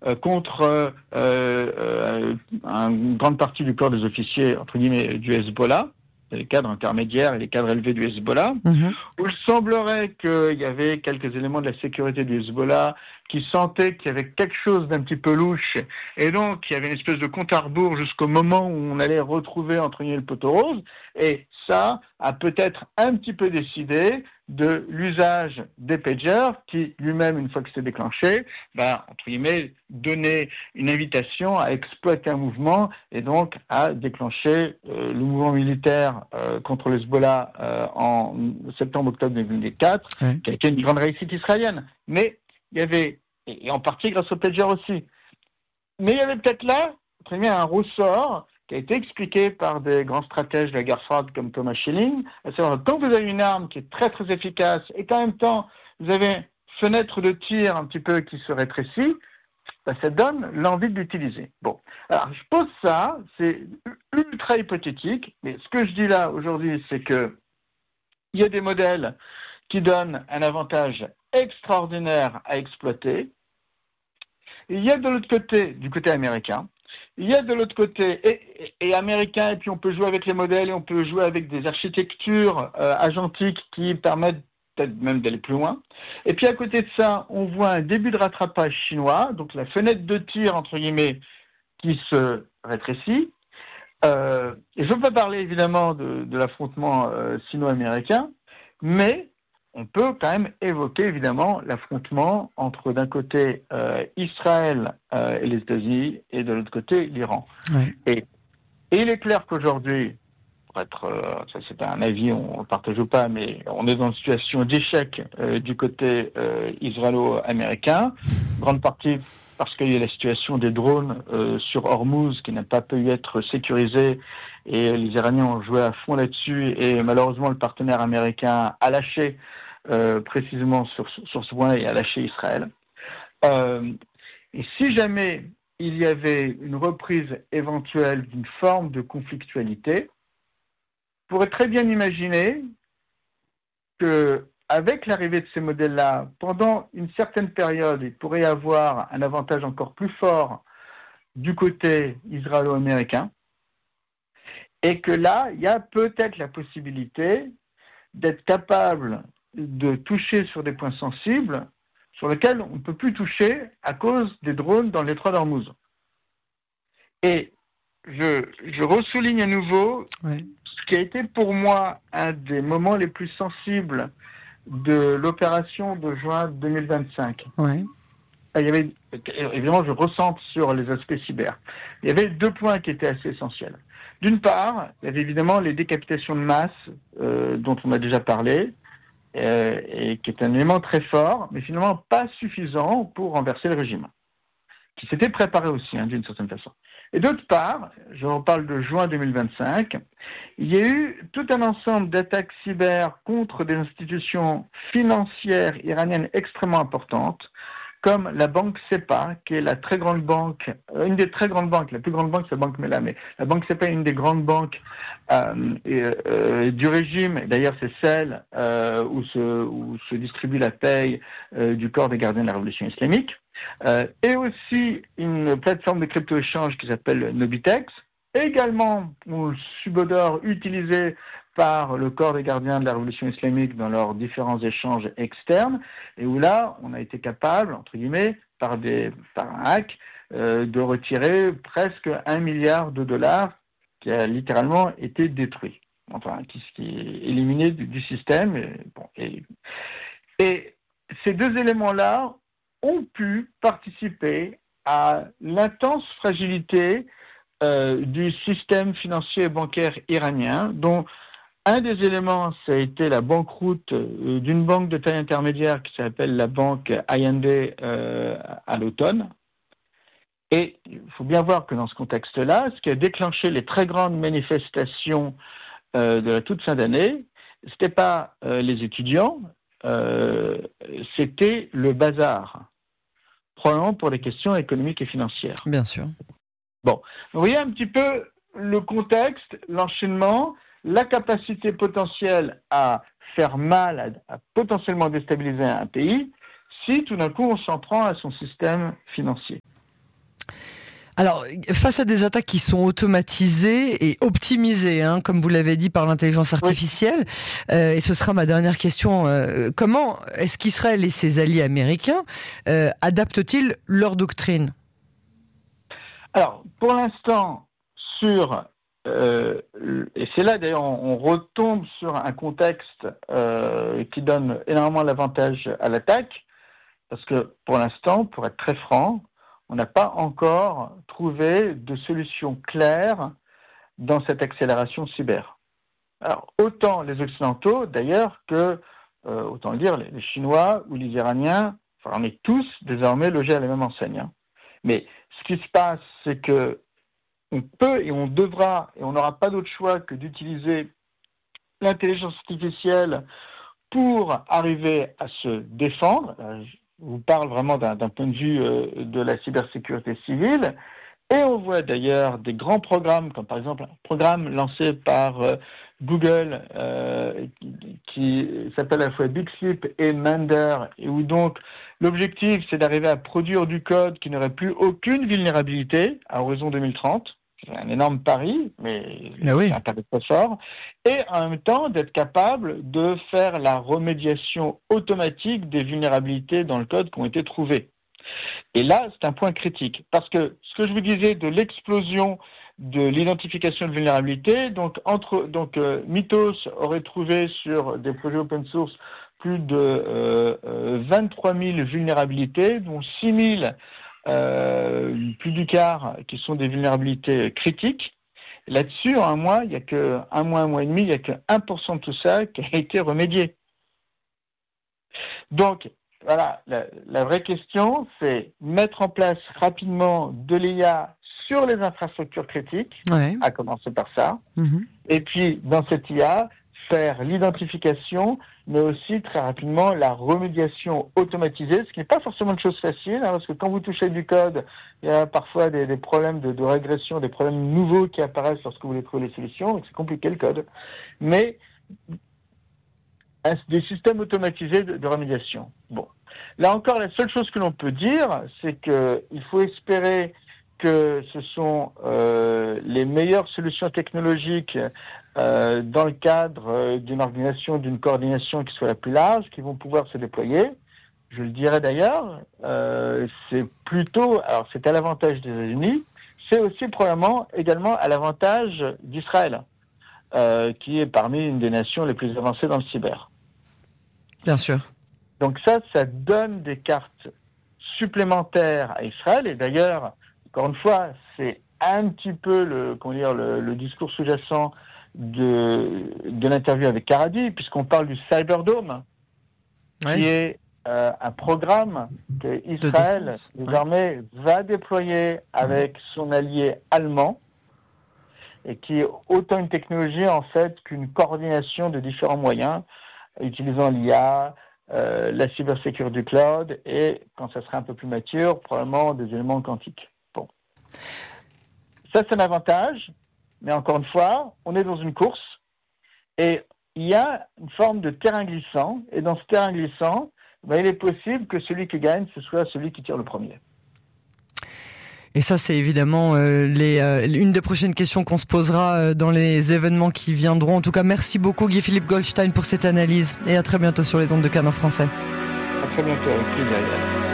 contre une grande partie du corps des officiers, entre guillemets, du Hezbollah, les cadres intermédiaires et les cadres élevés du Hezbollah, où il semblerait qu'il y avait quelques éléments de la sécurité du Hezbollah qui sentaient qu'il y avait quelque chose d'un petit peu louche, et donc il y avait une espèce de compte à rebours jusqu'au moment où on allait retrouver, entre guillemets, le poteau rose, et ça a peut-être un petit peu décidé de l'usage des pagers, qui lui-même, une fois que c'est déclenché, entre guillemets, donnait une invitation à exploiter un mouvement et donc à déclencher le mouvement militaire contre le Hezbollah en septembre-octobre 2004, qui a été une grande réussite israélienne. Mais il y avait, et en partie grâce aux pagers aussi, mais il y avait peut-être là, entre guillemets, un ressort qui a été expliqué par des grands stratèges de la guerre froide comme Thomas Schelling, à savoir quand vous avez une arme qui est très très efficace et qu'en même temps vous avez une fenêtre de tir un petit peu qui se rétrécit, ça donne l'envie de l'utiliser. Bon, alors je pose ça, c'est ultra hypothétique, mais ce que je dis là aujourd'hui, c'est que il y a des modèles qui donnent un avantage extraordinaire à exploiter. Il y a de l'autre côté, du côté américain, il y a de l'autre côté, et américain, et puis on peut jouer avec les modèles, et on peut jouer avec des architectures agentiques qui permettent peut-être même d'aller plus loin. Et puis à côté de ça, on voit un début de rattrapage chinois, donc la fenêtre de tir, entre guillemets, qui se rétrécit. Et je ne peux pas parler évidemment de l'affrontement sino-américain, mais on peut quand même évoquer évidemment l'affrontement entre d'un côté Israël et les États-Unis et de l'autre côté l'Iran. Ouais. Et il est clair qu'aujourd'hui, pour être, ça c'est un avis, on ne partage pas, mais on est dans une situation d'échec du côté israélo-américain, grande partie parce qu'il y a la situation des drones sur Hormuz qui n'a pas pu être sécurisée et les Iraniens ont joué à fond là-dessus et malheureusement le partenaire américain a lâché précisément sur ce point et a lâché Israël. Et si jamais il y avait une reprise éventuelle d'une forme de conflictualité, on pourrait très bien imaginer qu'avec l'arrivée de ces modèles-là, pendant une certaine période, il pourrait y avoir un avantage encore plus fort du côté israélo-américain, et que là, il y a peut-être la possibilité d'être capable de toucher sur des points sensibles sur lesquels on ne peut plus toucher à cause des drones dans le détroit d'Ormuz. Et je ressouligne à nouveau ce qui a été pour moi un des moments les plus sensibles de l'opération de juin 2025. Ouais. Il y avait, évidemment, je ressens sur les aspects cyber. Il y avait deux points qui étaient assez essentiels. D'une part, il y avait évidemment les décapitations de masse dont on a déjà parlé, et qui est un élément très fort, mais finalement pas suffisant pour renverser le régime, qui s'était préparé aussi, d'une certaine façon. Et d'autre part, je reparle de juin 2025, il y a eu tout un ensemble d'attaques cyber contre des institutions financières iraniennes extrêmement importantes, comme la banque SEPA, qui est la très grande banque, une des très grandes banques, la plus grande banque c'est la banque Mela, mais la banque SEPA est une des grandes banques du régime, d'ailleurs c'est celle où se distribue la paye du corps des gardiens de la révolution islamique, et aussi une plateforme de crypto-échange qui s'appelle Nobitex, également un subodore utilisé par le corps des gardiens de la révolution islamique dans leurs différents échanges externes, et où là, on a été capable, entre guillemets, par un hack, de retirer presque $1 milliard qui a littéralement été détruit, enfin, qui est éliminé du système. Et ces deux éléments-là ont pu participer à l'intense fragilité du système financier et bancaire iranien, dont un des éléments, ça a été la banqueroute d'une banque de taille intermédiaire qui s'appelle la banque IND à l'automne. Et il faut bien voir que dans ce contexte-là, ce qui a déclenché les très grandes manifestations de la toute fin d'année, ce n'était pas les étudiants, c'était le bazar, probablement pour des questions économiques et financières. Bien sûr. Bon, vous voyez un petit peu le contexte, l'enchaînement, la capacité potentielle à faire mal, à potentiellement déstabiliser un pays, si tout d'un coup on s'en prend à son système financier. Alors, face à des attaques qui sont automatisées et optimisées, comme vous l'avez dit, par l'intelligence artificielle, et ce sera ma dernière question, comment est-ce qu'Israël et ses alliés américains adaptent-ils leur doctrine ? Alors, pour l'instant, et c'est là d'ailleurs on retombe sur un contexte qui donne énormément l'avantage à l'attaque, parce que pour l'instant, pour être très franc, on n'a pas encore trouvé de solution claire dans cette accélération cyber. Alors, autant les Occidentaux, d'ailleurs, que, autant le dire, les Chinois ou les Iraniens, enfin, on est tous désormais logés à la même enseigne. Mais ce qui se passe, c'est que on peut et on devra, et on n'aura pas d'autre choix que d'utiliser l'intelligence artificielle pour arriver à se défendre. Je vous parle vraiment d'un point de vue de la cybersécurité civile. Et on voit d'ailleurs des grands programmes, comme par exemple un programme lancé par Google qui s'appelle à la fois Big Sleep et Mender, et où donc l'objectif c'est d'arriver à produire du code qui n'aurait plus aucune vulnérabilité à horizon 2030. C'est un énorme pari, mais c'est un pari très fort. Et en même temps, d'être capable de faire la remédiation automatique des vulnérabilités dans le code qui ont été trouvées. Et là, c'est un point critique. Parce que ce que je vous disais de l'explosion de l'identification de vulnérabilité, donc Mythos aurait trouvé sur des projets open source plus de 23 000 vulnérabilités, dont 6 000 plus du quart qui sont des vulnérabilités critiques. Là-dessus, en un mois, il n'y a que un mois et demi, il n'y a que 1% de tout ça qui a été remédié. Donc, voilà, la vraie question, c'est mettre en place rapidement de l'IA sur les infrastructures critiques, à commencer par ça, et puis dans cette IA, faire l'identification, mais aussi très rapidement la remédiation automatisée, ce qui n'est pas forcément une chose facile, parce que quand vous touchez du code, il y a parfois des problèmes de régression, des problèmes nouveaux qui apparaissent lorsque vous voulez trouver les solutions, et c'est compliqué le code. Mais des systèmes automatisés de remédiation. Bon. Là encore, la seule chose que l'on peut dire, c'est qu'il faut espérer que ce sont les meilleures solutions technologiques dans le cadre d'une organisation, d'une coordination qui soit la plus large, qui vont pouvoir se déployer. Je le dirais d'ailleurs, c'est plutôt, alors c'est à l'avantage des États-Unis, c'est aussi probablement également à l'avantage d'Israël, qui est parmi une des nations les plus avancées dans le cyber. Bien sûr. Donc ça donne des cartes supplémentaires à Israël. Et d'ailleurs, encore une fois, c'est un petit peu le discours sous-jacent de l'interview avec Karadi, puisqu'on parle du Cyberdome, qui est un programme que Israël, désormais, va déployer avec son allié allemand, et qui est autant une technologie, en fait, qu'une coordination de différents moyens, utilisant l'IA, la cybersécurité du cloud, et, quand ça sera un peu plus mature, probablement des éléments quantiques. Bon. Ça, c'est un avantage, mais encore une fois, on est dans une course, et il y a une forme de terrain glissant, et dans ce terrain glissant, il est possible que celui qui gagne, ce soit celui qui tire le premier. Et ça, c'est évidemment une des prochaines questions qu'on se posera dans les événements qui viendront. En tout cas, merci beaucoup Guy-Philippe Goldstein pour cette analyse, et à très bientôt sur les ondes de Cannes en français. À très bientôt, avec plaisir.